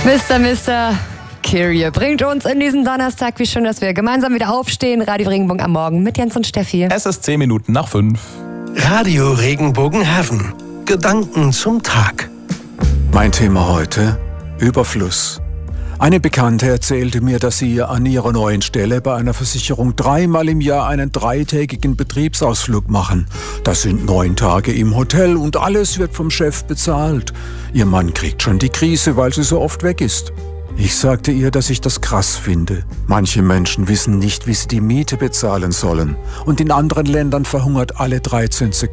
Mr. Kyrie bringt uns in diesen Donnerstag. Wie schön, dass wir gemeinsam wieder aufstehen. Radio Regenbogen am Morgen mit Jens und Steffi. Es ist 10 Minuten nach 5. Radio Regenbogen Heaven. Gedanken zum Tag. Mein Thema heute: Überfluss. Eine Bekannte erzählte mir, dass sie an ihrer neuen Stelle bei einer Versicherung 3-mal im Jahr einen 3-tägigen Betriebsausflug machen. Das sind 9 Tage im Hotel und alles wird vom Chef bezahlt. Ihr Mann kriegt schon die Krise, weil sie so oft weg ist. Ich sagte ihr, dass ich das krass finde. Manche Menschen wissen nicht, wie sie die Miete bezahlen sollen. Und in anderen Ländern verhungert alle 13